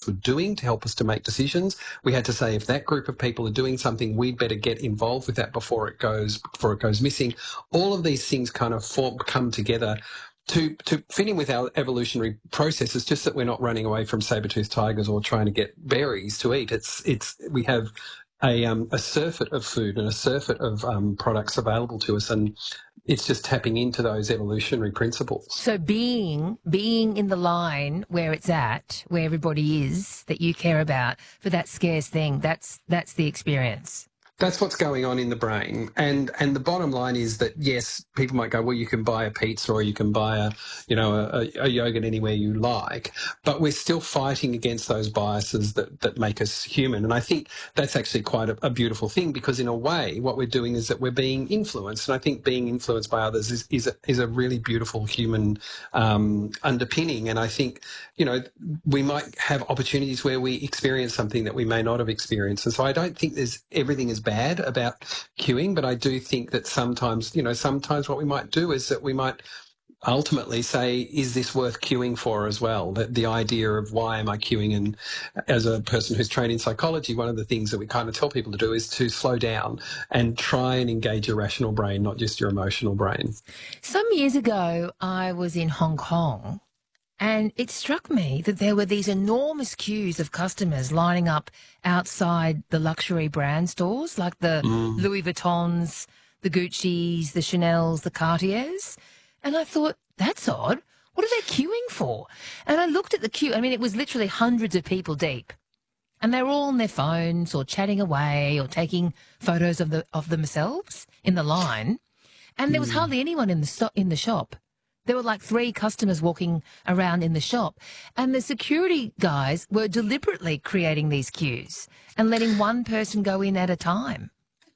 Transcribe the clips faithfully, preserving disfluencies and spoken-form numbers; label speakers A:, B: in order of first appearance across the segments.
A: were doing to help us to make decisions. We had to say, if that group of people are doing something, we'd better get involved with that before it goes before it goes missing. All of these things kind of form, come together to to fit in with our evolutionary process. It's just that we're not running away from saber-toothed tigers or trying to get berries to eat. It's it's we have a um, a surfeit of food and a surfeit of um, products available to us, and it's just tapping into those evolutionary principles.
B: So being being in the line where it's at, where everybody is that you care about for that scarce thing, that's that's the experience.
A: That's what's going on in the brain. And and the bottom line is that, yes, people might go, well, you can buy a pizza or you can buy a, you know, a, a yogurt anywhere you like, but we're still fighting against those biases that, that make us human. And I think that's actually quite a, a beautiful thing, because in a way what we're doing is that we're being influenced. And I think being influenced by others is, is, a, is a really beautiful human um, underpinning. And I think, you know, we might have opportunities where we experience something that we may not have experienced. And so I don't think there's everything is bad about queuing, but I do think that sometimes, you know, sometimes what we might do is that we might ultimately say, is this worth queuing for as well? That the idea of why am I queuing? And as a person who's trained in psychology, one of the things that we kind of tell people to do is to slow down and try and engage your rational brain, not just your emotional brain.
B: Some years ago, I was in Hong Kong, and it struck me that there were these enormous queues of customers lining up outside the luxury brand stores, like the mm. Louis Vuittons, the Gucci's, the Chanel's, the Cartiers. And I thought, that's odd. What are they queuing for? And I looked at the queue. I mean, it was literally hundreds of people deep. And they were all on their phones or chatting away or taking photos of the of themselves in the line. And there was mm. hardly anyone in the sto- in the shop. There were like three customers walking around in the shop, and the security guys were deliberately creating these queues and letting one person go in at a time.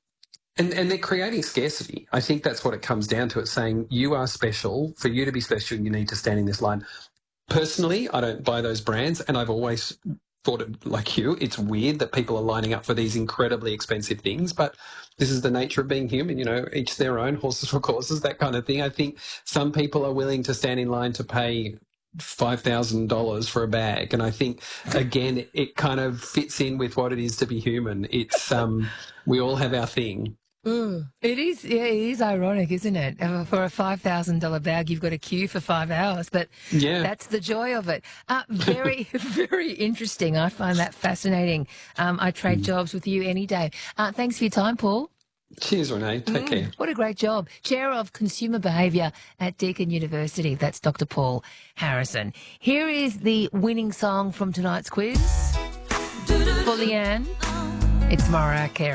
A: And, and they're creating scarcity. I think that's what it comes down to. It's saying you are special. For you to be special, you need to stand in this line. Personally, I don't buy those brands, and I've always thought it like you. It's weird that people are lining up for these incredibly expensive things, but this is the nature of being human, you know, each their own, horses for courses, that kind of thing. I think some people are willing to stand in line to pay five thousand dollars for a bag. And I think, again, it, it kind of fits in with what it is to be human. It's, um, we all have our thing.
B: Mm. It is, yeah, it is ironic, isn't it? Uh, For a five thousand dollars bag, you've got to queue for five hours, but
A: yeah.
B: that's the joy of it. Uh, very, very interesting. I find that fascinating. Um, I trade mm. jobs with you any day. Uh, thanks for your time, Paul.
A: Cheers, Renee. Take mm, care.
B: What a great job. Chair of Consumer Behaviour at Deakin University. That's Doctor Paul Harrison. Here is the winning song from tonight's quiz for Leanne. It's Mariah Carey.